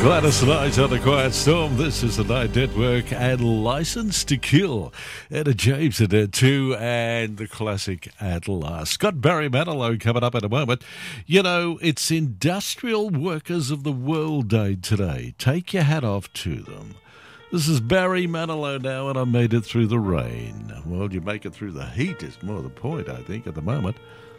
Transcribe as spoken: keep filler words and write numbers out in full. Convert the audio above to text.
Gladys Knight on the Quiet Storm. This is the Night Network and License to Kill. Etta James in there too, and the classic At Last. Got Barry Manilow coming up in a moment. You know, it's Industrial Workers of the World Day today. Take your hat off to them. This is Barry Manilow now, and I made it through the rain. Well, you make it through the heat is more the point, I think, at the moment.